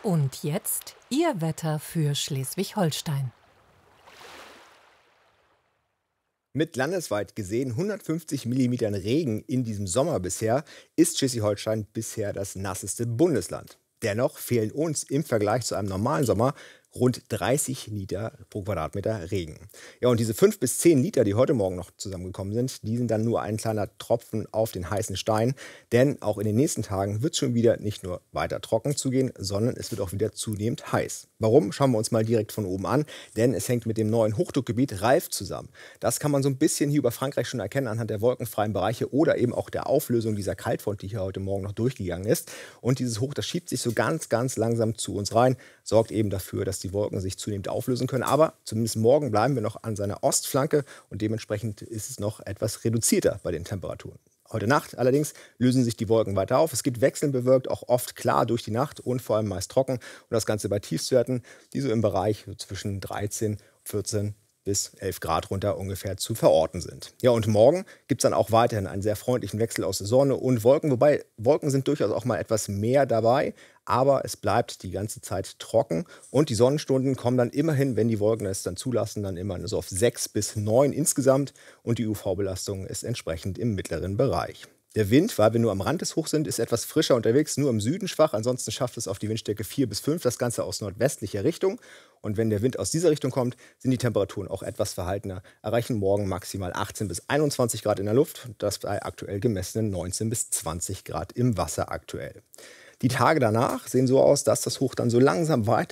Und jetzt Ihr Wetter für Schleswig-Holstein. Mit landesweit gesehen 150 Millimetern Regen in diesem Sommer bisher ist Schleswig-Holstein bisher das nasseste Bundesland. Dennoch fehlen uns im Vergleich zu einem normalen Sommer rund 30 Liter pro Quadratmeter Regen. Ja, und diese 5 bis 10 Liter, die heute Morgen noch zusammengekommen sind, die sind dann nur ein kleiner Tropfen auf den heißen Stein. Denn auch in den nächsten Tagen wird es schon wieder nicht nur weiter trocken zugehen, sondern es wird auch wieder zunehmend heiß. Warum? Schauen wir uns mal direkt von oben an. Denn es hängt mit dem neuen Hochdruckgebiet Ralf zusammen. Das kann man so ein bisschen hier über Frankreich schon erkennen anhand der wolkenfreien Bereiche oder eben auch der Auflösung dieser Kaltfront, die hier heute Morgen noch durchgegangen ist. Und dieses Hoch, das schiebt sich so ganz, ganz langsam zu uns rein, sorgt eben dafür, dass die Wolken sich zunehmend auflösen können. Aber zumindest morgen bleiben wir noch an seiner Ostflanke und dementsprechend ist es noch etwas reduzierter bei den Temperaturen. Heute Nacht allerdings lösen sich die Wolken weiter auf. Es geht wechselnd bewölkt, auch oft klar durch die Nacht und vor allem meist trocken. Und das Ganze bei Tiefstwerten, die so im Bereich zwischen 13, 14 bis 11 Grad runter ungefähr zu verorten sind. Ja, und morgen gibt es dann auch weiterhin einen sehr freundlichen Wechsel aus Sonne und Wolken. Wobei Wolken sind durchaus auch mal etwas mehr dabei. Aber es bleibt die ganze Zeit trocken und die Sonnenstunden kommen dann immerhin, wenn die Wolken es dann zulassen, dann immer so auf 6 bis 9 insgesamt und die UV-Belastung ist entsprechend im mittleren Bereich. Der Wind, weil wir nur am Rand des Hochs sind, ist etwas frischer unterwegs, nur im Süden schwach. Ansonsten schafft es auf die Windstärke 4 bis 5, das Ganze aus nordwestlicher Richtung. Und wenn der Wind aus dieser Richtung kommt, sind die Temperaturen auch etwas verhaltener, erreichen morgen maximal 18 bis 21 Grad in der Luft, das bei aktuell gemessenen 19 bis 20 Grad im Wasser aktuell. Die Tage danach sehen so aus, dass das Hoch dann so langsam weiter